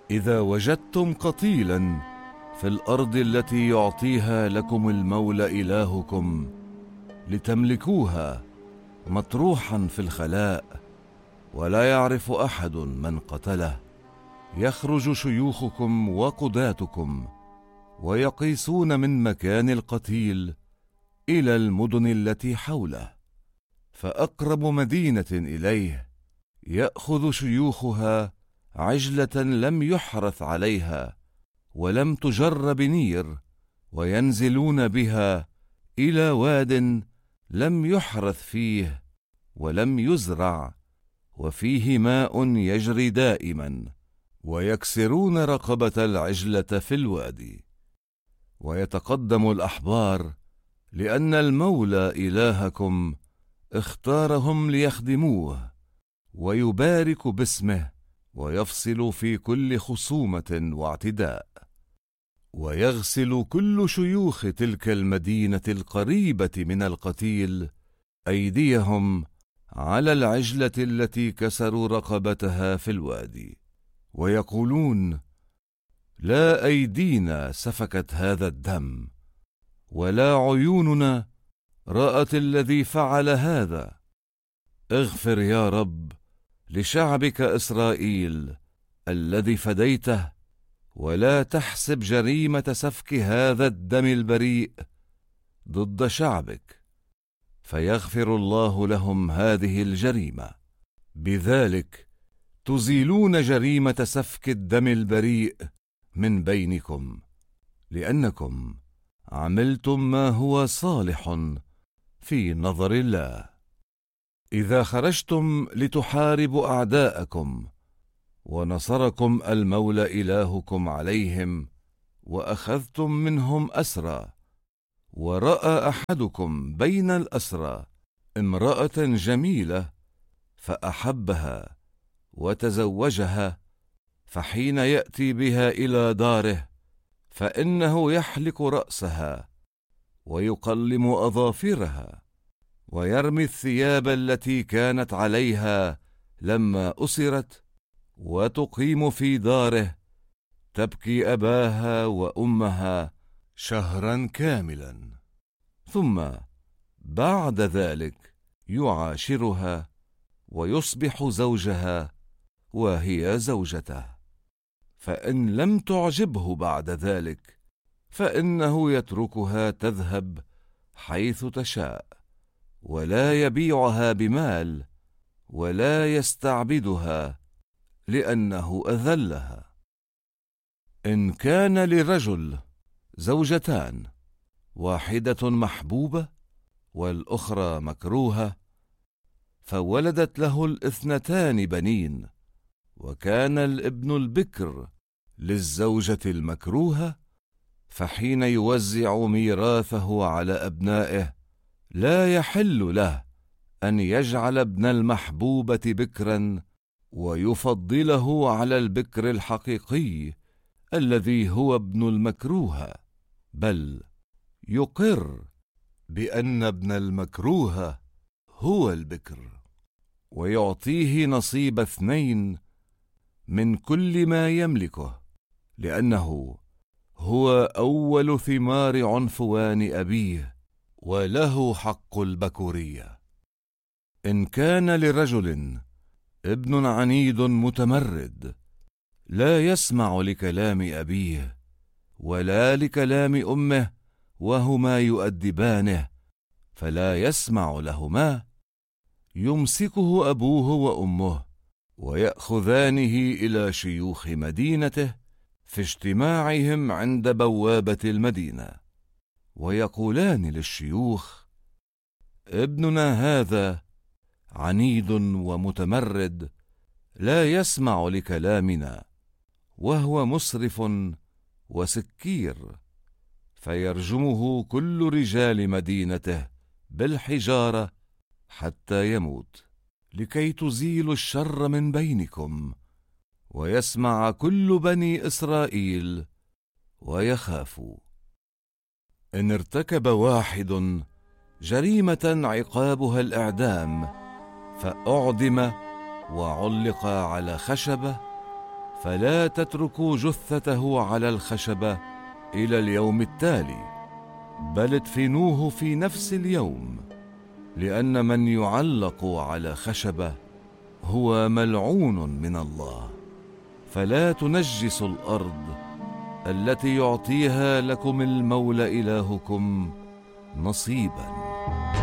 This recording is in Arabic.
إذا وجدتم قتيلا في الأرض التي يعطيها لكم المولى إلهكم لتملكوها مطروحا في الخلاء ولا يعرف أحد من قتله، يخرج شيوخكم وقضاتكم ويقيسون من مكان القتيل إلى المدن التي حوله، فأقرب مدينة إليه يأخذ شيوخها عجلة لم يحرث عليها ولم تجر بنير، وينزلون بها إلى واد لم يحرث فيه ولم يزرع وفيه ماء يجري دائما، ويكسرون رقبة العجلة في الوادي. ويتقدم الأحبار لأن المولى إلهكم اختارهم ليخدموه، ويبارك باسمه ويفصل في كل خصومة واعتداء. ويغسل كل شيوخ تلك المدينة القريبة من القتيل أيديهم على العجلة التي كسروا رقبتها في الوادي، ويقولون: لا أيدينا سفكت هذا الدم، ولا عيوننا رأت الذي فعل هذا. اغفر يا رب لشعبك إسرائيل الذي فديته، ولا تحسب جريمة سفك هذا الدم البريء ضد شعبك، فيغفر الله لهم هذه الجريمة. بذلك تزيلون جريمة سفك الدم البريء من بينكم، لأنكم عملتم ما هو صالح في نظر الله. إذا خرجتم لتحاربوا أعداءكم ونصركم المولى إلهكم عليهم، وأخذتم منهم أسرى، ورأى أحدكم بين الأسرى امرأة جميلة فأحبها وتزوجها، فحين يأتي بها إلى داره فإنه يحلق رأسها ويقلم أظافرها ويرمي الثياب التي كانت عليها لما أسرت، وتقيم في داره تبكي أباها وأمها شهرا كاملا، ثم بعد ذلك يعاشرها ويصبح زوجها وهي زوجته. فإن لم تعجبه بعد ذلك فإنه يتركها تذهب حيث تشاء، ولا يبيعها بمال ولا يستعبدها لأنه أذلها. إن كان لرجل زوجتان، واحدة محبوبة والأخرى مكروهة، فولدت له الاثنتان بنين، وكان الابن البكر للزوجة المكروهة، فحين يوزع ميراثه على أبنائه لا يحل له أن يجعل ابن المحبوبة بكرا ويفضله على البكر الحقيقي الذي هو ابن المكروهة، بل يقر بأن ابن المكروهة هو البكر، ويعطيه نصيب 2 من كل ما يملكه، لأنه هو أول ثمار عنفوان أبيه وله حق البكورية. إن كان لرجل ابن عنيد متمرد لا يسمع لكلام أبيه ولا لكلام أمه وهما يؤدبانه فلا يسمع لهما، يمسكه أبوه وأمه ويأخذانه إلى شيوخ مدينته في اجتماعهم عند بوابة المدينة، ويقولان للشيوخ: ابننا هذا عنيد ومتمرد لا يسمع لكلامنا، وهو مسرف وسكير، فيرجمه كل رجال مدينته بالحجارة حتى يموت، لكي تزيلوا الشر من بينكم، ويسمع كل بني إسرائيل ويخافوا. إن ارتكب واحد جريمة عقابها الإعدام فأعدم وعلق على خشبة، فلا تتركوا جثته على الخشبة إلى اليوم التالي، بل ادفنوه في نفس اليوم، لأن من يعلق على خشبة هو ملعون من الله. فلا تنجسوا الأرض التي يعطيها لكم المولى إلهكم نصيباً.